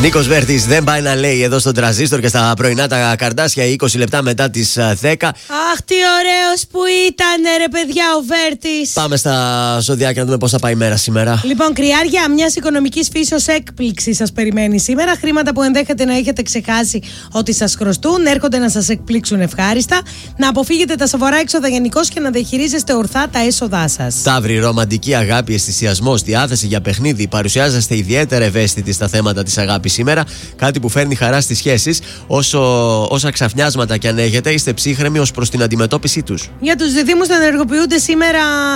Νίκος Βέρτης δεν πάει να λέει εδώ στον Τρανζίστορ και στα πρωινά τα καρδάσια 20 λεπτά μετά τις 10. Αχ, τι ωραίος που ήταν, ρε παιδιά, ο Βέρτης. Πάμε στα ζωδιάκια να δούμε πώς θα πάει η μέρα σήμερα. Λοιπόν, κρυάρια, μιας οικονομικής φύσεως έκπληξη σας περιμένει σήμερα. Χρήματα που ενδέχεται να έχετε ξεχάσει ότι σας χρωστούν έρχονται να σας εκπλήξουν ευχάριστα. Να αποφύγετε τα σοβαρά έξοδα γενικώς και να διαχειρίζεστε ορθά τα έσοδά σας. Ταύρη, ρομαντική αγάπη, αισθησιασμός, διάθεση για παιχνίδι. Παρουσιάζεστε ιδιαίτερα ευαίσθητοι στα θέματα της αγάπης σήμερα. Κάτι που φέρνει χαρά στις σχέσεις. Όσα ξαφνιάσματα κι αν έχετε, είστε ψύχρεμοι ως προς την αντιμετώπιση τους. Για τους διδύμους θα ενεργοποιούνται σήμερα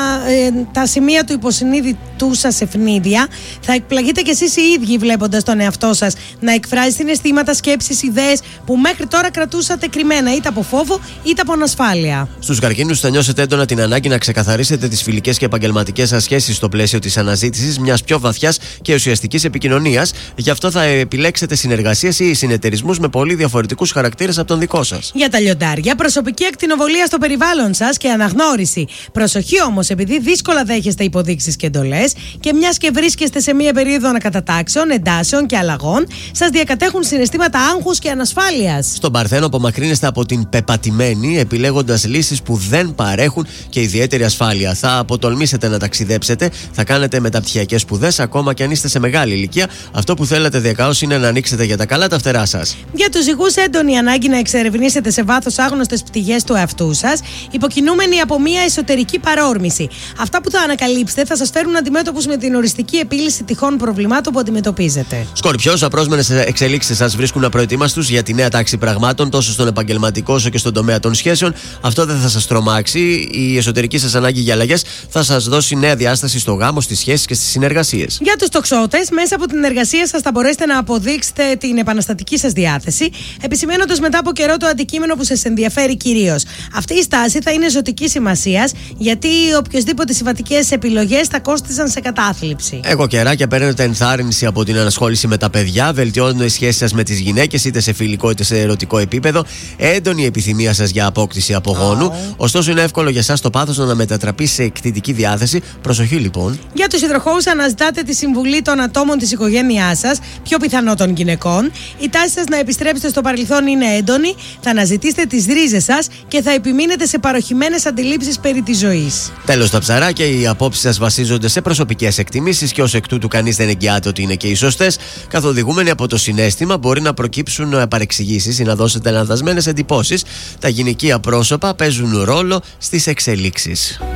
τα σημεία του υποσυνείδητου σας ευνίδια. Θα εκπλαγείτε κι εσείς οι ίδιοι βλέποντας τον εαυτό σας να εκφράζει συναισθήματα, σκέψεις, ιδέες που μέχρι τώρα κρατούσατε κρυμμένα, είτε από φόβο είτε από ανασφάλεια. Στους καρκίνους θα νιώσετε έντονα την ανάγκη να ξεκαθαρίσετε τις φιλικές και επαγγελματικές σας σχέσεις στο πλαίσιο της αναζήτησης μιας πιο βαθιάς και ουσιαστικής επικοινωνίας. Γι' αυτό θα επιλέξετε συνεργασίες ή συνεταιρισμούς με πολύ διαφορετικούς χαρακτήρες από τον δικό σας. Για τα λιοντάρια, προσωπική ακτινοβολία στο περιβάλλον σας και αναγνώριση. Προσοχή όμως, επειδή δύσκολα δέχεστε υποδείξεις και εντολές και μιας και βρίσκεστε σε μια περίοδο ανακατατάξεων, εντάσεων και αλλαγών, σας διακατέχουν συναισθήματα άγχους και ανασφάλειας. Στον Παρθένο απομακρύνεστε από την πεπατημένη, επιλέγοντας λύσεις που δεν παρέχουν και ιδιαίτερη ασφάλεια. Θα αποτολμήσετε να ταξιδέψετε, θα κάνετε μεταπτυχιακές σπουδές, ακόμα και αν είστε σε μεγάλη ηλικία. Αυτό που θέλετε διακαώς είναι να ανοίξετε για τα καλά τα φτερά σας. Για τους ζυγούς, έντονη ανάγκη να εξερευνήσετε σε βάθος άγνωστες πτυχές του εαυτού σας, υποκινούμενοι από μια εσωτερική παρόρμηση. Αυτά που θα ανακαλύψετε θα σας φέρουν αντιμέτωπους με την οριστική επίλυση τυχόν προβλημάτων που αντιμετωπίζετε. Σκορπιός, απρόσμενες εξελίξεις σας βρίσκουν απροετοίμαστους για τη νέα τάξη πραγμάτων, τόσο στον επαγγελματικό όσο και στον τομέα των σχέσεων. Αυτό δεν θα σας τρομάξει. Η εσωτερική σας ανάγκη για αλλαγές θα σας δώσει νέα διάσταση στο γάμο, στις σχέσεις και στις συνεργασίες. Για τους τοξότες, μέσα από την εργασία σας θα μπορέσετε να αποδείξετε την επαναστατική σας διάθεση, επισημαίνοντας μετά από καιρό το αντικείμενο που σας ενδιαφέρει κυρίως. Αυτή η στάση θα είναι ζωτική σημασίας, γιατί οποιοσδήποτε συμβατικές επιλογές θα κόστιζαν σε κατάθλιψη. Εγώ καιράκια, παίρνετε ενθάρρυνση από την ανασχόληση με τα παιδιά, βελτιώνουν οι σχέσεις σας με τις γυναίκες, είτε σε φιλικό είτε σε ερωτικό επίπεδο, έντονη η επιθυμία σας για απόκτηση απογόνου. Ωστόσο, είναι εύκολο για εσάς το πάθος να μετατραπεί σε εκτιτική διάθεση. Προσοχή λοιπόν. Για τους υδροχόους, αναζητάτε τη συμβουλή των ατόμων της οικογένειάς σας, πιο πιθανό των γυναικών. Η τάση σας να επιστρέψετε στο παρελθόν είναι έντονη, θα αναζητήσετε τις ρίζες σας και θα επιμείνετε σε παροχημένες αντιλήψεις περί της ζωής. Τέλος, τα ψαράκια, οι απόψεις σας βασίζονται σε προσωπικές εκτιμήσεις και ως εκ τούτου κανείς δεν εγγυάται ότι είναι και οι σωστές. Καθοδηγούμενοι από το συναίσθημα, μπορεί να προκύψουν παρεξηγήσεις ή να δώσετε λανθασμένες εντυπώσεις. Τα γυναικεία πρόσωπα παίζουν ρόλο στις εξελίξεις.